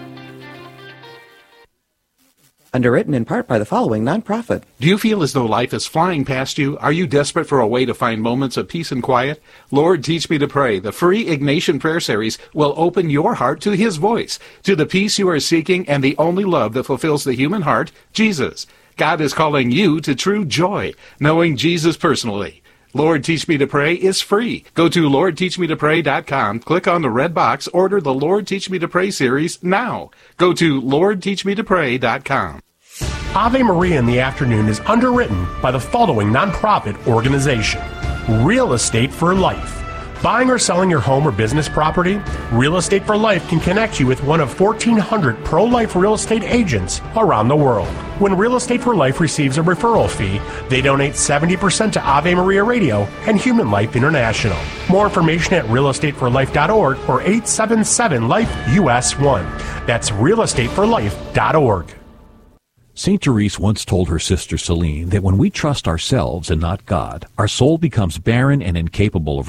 Underwritten in part by the following nonprofit. Do you feel as though life is flying past you? Are you desperate for a way to find moments of peace and quiet? Lord, Teach Me to Pray, the free Ignatian Prayer Series, will open your heart to His voice, to the peace you are seeking and the only love that fulfills the human heart, Jesus. God is calling you to true joy, knowing Jesus personally. Lord, Teach Me to Pray is free. Go to lord teach me to pray dot com, click on the red box, order the Lord Teach Me to Pray series now. Go to lord teach me to pray dot com. Ave Maria in the Afternoon is underwritten by the following nonprofit organization: Real Estate for Life. Buying or selling your home or business property? Real Estate for Life can connect you with one of fourteen hundred pro-life real estate agents around the world. When Real Estate for Life receives a referral fee, they donate seventy percent to Ave Maria Radio and Human Life International. More information at real estate for life dot org or eight seven seven life U S one. That's real estate for life dot org. Saint Therese once told her sister Celine that when we trust ourselves and not God, our soul becomes barren and incapable of virtue.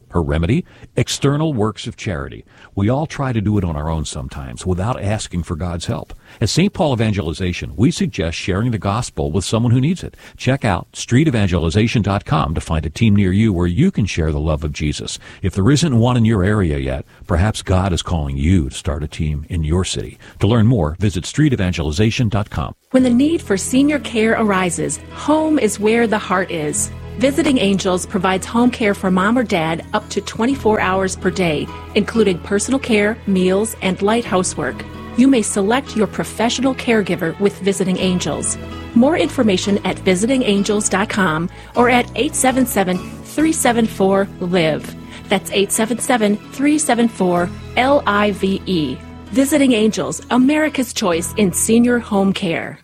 Her remedy? External works of charity. We all try to do it on our own sometimes without asking for God's help. At Saint Paul Evangelization, we suggest sharing the gospel with someone who needs it. Check out street evangelization dot com to find a team near you where you can share the love of Jesus. If there isn't one in your area yet, perhaps God is calling you to start a team in your city. To learn more, visit street evangelization dot com. When the need for senior care arises, home is where the heart is. Visiting Angels provides home care for mom or dad up to twenty-four hours per day, including personal care, meals, and light housework. You may select your professional caregiver with Visiting Angels. More information at visiting angels dot com or at eight seven seven, three seven four, L I V E. That's eight seven seven, three seven four, L I V E. Visiting Angels, America's choice in senior home care.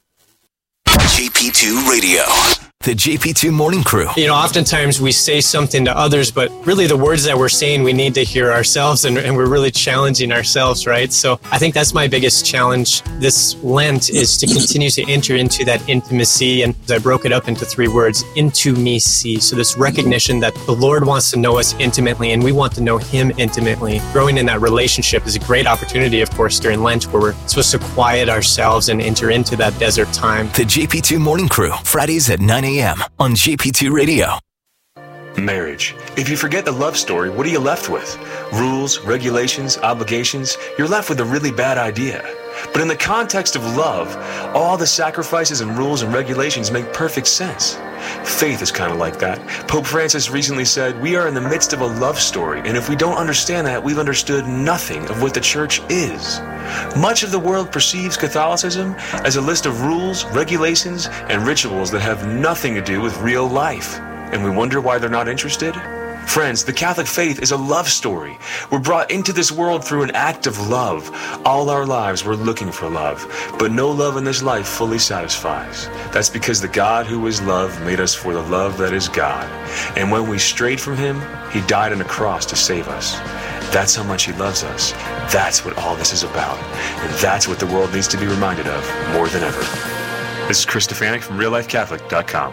J P two Radio. The J P two Morning Crew. You know, oftentimes we say something to others, but really the words that we're saying we need to hear ourselves, and, and we're really challenging ourselves, right? So I think that's my biggest challenge this Lent is to continue to enter into that intimacy. And I broke it up into three words, intimacy. So this recognition that the Lord wants to know us intimately and we want to know Him intimately. Growing in that relationship is a great opportunity, of course, during Lent, where we're supposed to quiet ourselves and enter into that desert time. The J P two Morning Crew, Fridays at nine a.m. on J P two Radio. Marriage. If you forget the love story, what are you left with? Rules, regulations, obligations? You're left with a really bad idea. But in the context of love, all the sacrifices and rules and regulations make perfect sense. Faith is kind of like that. Pope Francis recently said, we are in the midst of a love story, and if we don't understand that, we've understood nothing of what the church is. Much of the world perceives Catholicism as a list of rules, regulations, and rituals that have nothing to do with real life. And we wonder why they're not interested? Friends, the Catholic faith is a love story. We're brought into this world through an act of love. All our lives we're looking for love, but no love in this life fully satisfies. That's because the God who is love made us for the love that is God. And when we strayed from Him, He died on a cross to save us. That's how much He loves us. That's what all this is about. And that's what the world needs to be reminded of more than ever. This is Chris Stefanik from real life catholic dot com.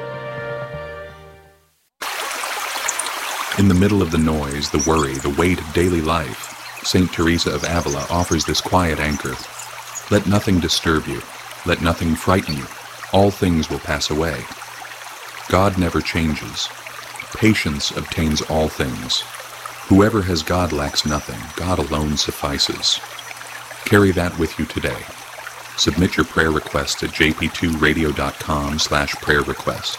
In the middle of the noise, the worry, the weight of daily life, Saint Teresa of Avila offers this quiet anchor. Let nothing disturb you. Let nothing frighten you. All things will pass away. God never changes. Patience obtains all things. Whoever has God lacks nothing. God alone suffices. Carry that with you today. Submit your prayer requests at j p two radio dot com slash prayer request.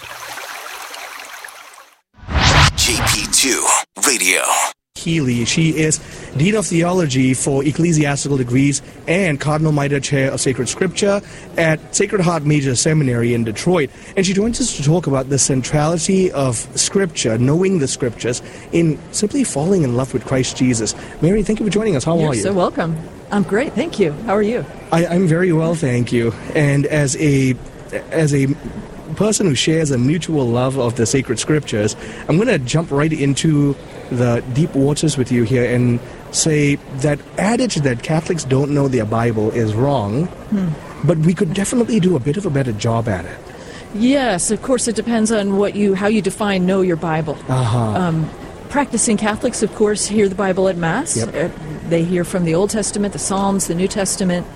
J P two Radio. Healy. She is Dean of Theology for Ecclesiastical Degrees and Cardinal Mitre Chair of Sacred Scripture at Sacred Heart Major Seminary in Detroit. And she joins us to talk about the centrality of Scripture, knowing the Scriptures, in simply falling in love with Christ Jesus. Mary, thank you for joining us. How You're are you? You're so welcome. I'm great. Thank you. How are you? I, I'm very well, thank you. And as a as a person who shares a mutual love of the sacred scriptures, I'm going to jump right into the deep waters with you here and say that adage that Catholics don't know their Bible is wrong, hmm. but we could definitely do a bit of a better job at it. Yes, of course, it depends on what you how you define know your Bible. Uh-huh. Um, practicing Catholics, of course, hear the Bible at Mass. Yep. Uh, they hear from the Old Testament, the Psalms, the New Testament.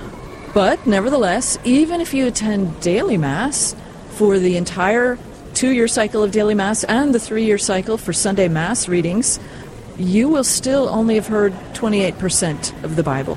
But nevertheless, even if you attend daily Mass for the entire two-year cycle of daily Mass and the three-year cycle for Sunday Mass readings, you will still only have heard twenty-eight percent of the Bible.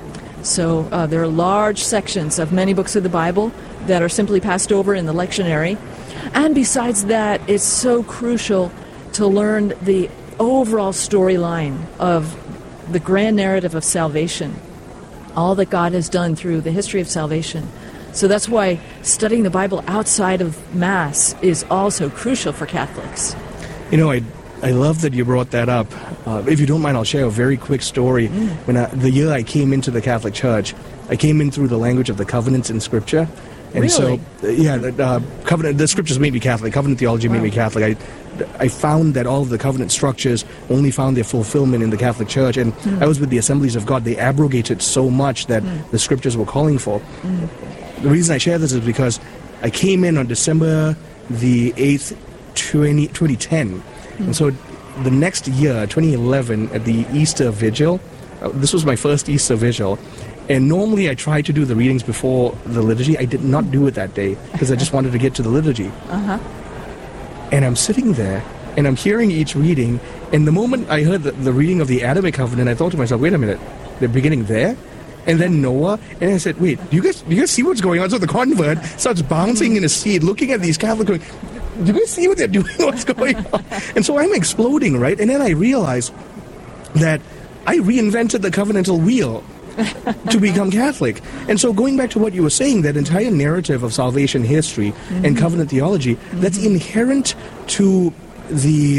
So uh, there are large sections of many books of the Bible that are simply passed over in the lectionary. And besides that, it's so crucial to learn the overall storyline of the grand narrative of salvation, all that God has done through the history of salvation. So that's why studying the Bible outside of Mass is also crucial for Catholics. You know, I I love that you brought that up. Uh, if you don't mind, I'll share a very quick story. Mm. When I, the year I came into the Catholic Church, I came in through the language of the covenants in Scripture. And really? so, uh, yeah, uh, covenant, the Scriptures made me Catholic. Covenant theology wow. made me Catholic. I, I found that all of the covenant structures only found their fulfillment in the Catholic Church. And mm. I was with the Assemblies of God. They abrogated so much that mm. the Scriptures were calling for. Mm. The reason I share this is because I came in on December the eighth, twenty ten. Mm. And so the next year, twenty eleven, at the Easter Vigil, uh, this was my first Easter Vigil, and normally I try to do the readings before the liturgy. I did not do it that day because I just wanted to get to the liturgy. Uh-huh. And I'm sitting there, and I'm hearing each reading, and the moment I heard the, the reading of the Adamic covenant, I thought to myself, wait a minute, they're beginning there? And then Noah, and I said, wait, do you guys, do you guys see what's going on? So the convert starts bouncing in his seat, looking at these Catholics going, do you guys see what they're doing? What's going on? And so I'm exploding, right? And then I realized that I reinvented the covenantal wheel to become Catholic. And so going back to what you were saying, that entire narrative of salvation history mm-hmm. and covenant theology, mm-hmm. that's inherent to the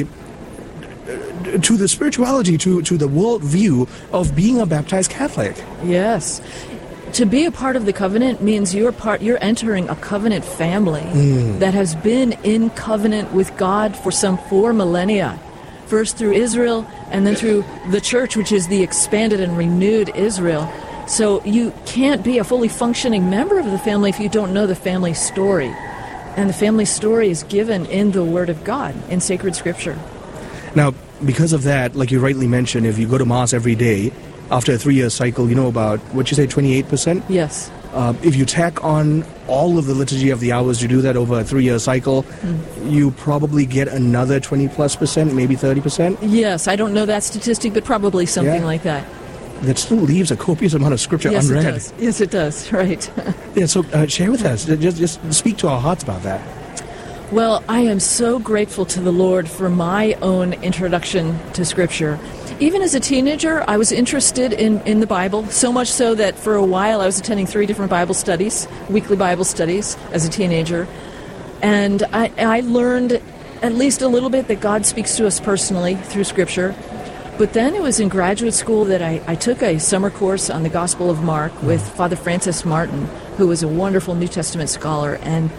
to the spirituality, to, to the worldview of being a baptized Catholic. Yes. To be a part of the covenant means you're part. You're entering a covenant family mm. that has been in covenant with God for some four millennia. First through Israel, and then through the church, which is the expanded and renewed Israel. So you can't be a fully functioning member of the family if you don't know the family story. And the family story is given in the Word of God, in sacred Scripture. Now, because of that, like you rightly mentioned, if you go to Mass every day, after a three-year cycle, you know about, what you say, twenty-eight percent? Yes. Uh, if you tack on all of the Liturgy of the Hours, you do that over a three-year cycle, mm. you probably get another twenty plus percent, maybe thirty percent? Yes, I don't know that statistic, but probably something yeah. like that. That still leaves a copious amount of Scripture yes, unread. It does. Yes, it does, right. yeah, so uh, share with us, just, just speak to our hearts about that. Well, I am so grateful to the Lord for my own introduction to Scripture. Even as a teenager, I was interested in, in the Bible, so much so that for a while I was attending three different Bible studies, weekly Bible studies, as a teenager. And I, I learned at least a little bit that God speaks to us personally through Scripture. But then it was in graduate school that I, I took a summer course on the Gospel of Mark with Father Francis Martin, who was a wonderful New Testament scholar, and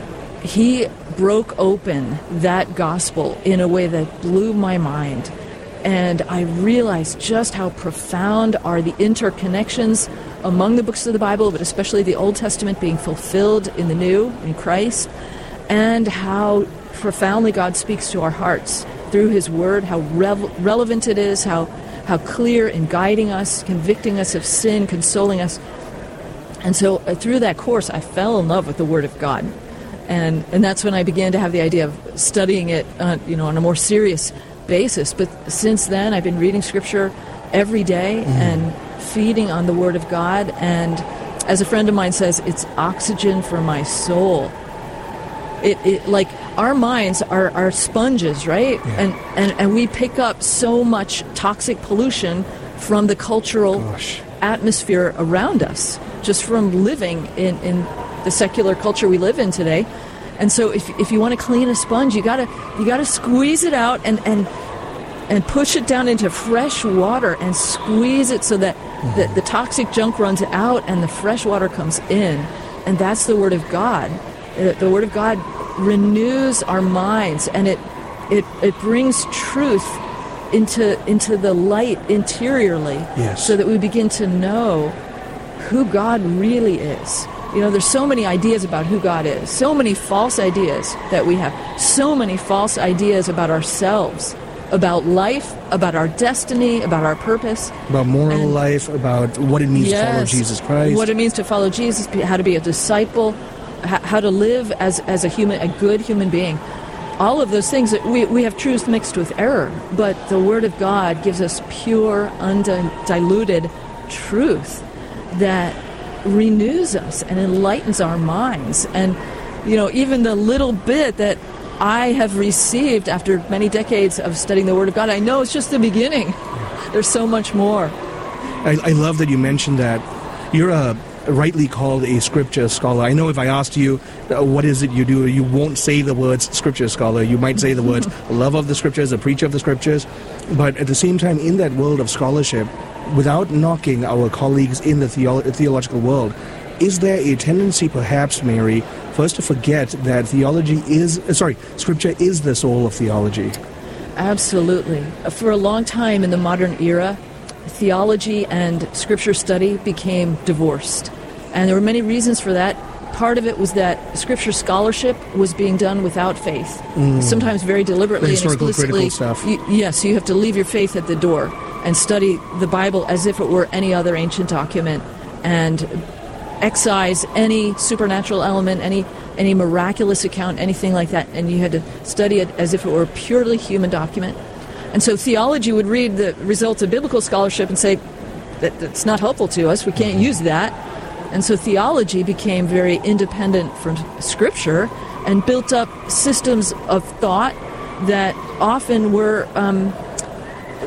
he broke open that gospel in a way that blew my mind. And I realized just how profound are the interconnections among the books of the Bible, but especially the Old Testament being fulfilled in the New, in Christ, and how profoundly God speaks to our hearts through His Word, how rev- relevant it is, how, how clear in guiding us, convicting us of sin, consoling us. And so uh, through that course, I fell in love with the Word of God. And and that's when I began to have the idea of studying it, uh, you know, on a more serious basis. But since then, I've been reading Scripture every day mm. and feeding on the Word of God. And as a friend of mine says, it's oxygen for my soul. It, it like our minds are, are sponges, right? Yeah. And, and and we pick up so much toxic pollution from the cultural Gosh. atmosphere around us, just from living in, in the secular culture we live in today. And so if if you want to clean a sponge, you gotta you gotta squeeze it out and, and and push it down into fresh water and squeeze it so that mm. the, the toxic junk runs out and the fresh water comes in. And that's the Word of God. The Word of God renews our minds, and it it it brings truth into into the light interiorly, yes. so that we begin to know who God really is. You know, there's so many ideas about who God is, so many false ideas that we have, so many false ideas about ourselves, about life, about our destiny, about our purpose. About moral and, life, about what it means yes, to follow Jesus Christ. What it means to follow Jesus, how to be a disciple, how to live as, as a human, a good human being. All of those things, that we, we have truth mixed with error, but the Word of God gives us pure, undiluted truth that renews us and enlightens our minds. And, you know, even the little bit that I have received after many decades of studying the Word of God, I know it's just the beginning. There's so much more. I, I love that you mentioned that. You're a rightly called a Scripture scholar. I know if I asked you, uh, what is it you do, you won't say the words Scripture scholar. You might say the words love of the Scriptures, a preacher of the Scriptures. But at the same time, in that world of scholarship, without knocking our colleagues in the theolo- theological world, is there a tendency, perhaps, Mary, for us to forget that theology is, uh, sorry, Scripture is the soul of theology? Absolutely. For a long time in the modern era, theology and Scripture study became divorced. And there were many reasons for that. part of it was that Scripture scholarship was being done without faith, Mm. sometimes very deliberately The and historical, explicitly. critical stuff. You, yes, you have to leave your faith at the door and study the Bible as if it were any other ancient document, and excise any supernatural element, any any miraculous account, anything like that, and you had to study it as if it were a purely human document. And so theology would read the results of biblical scholarship and say, that that's not helpful to us, we can't use that. And so theology became very independent from Scripture and built up systems of thought that often were um,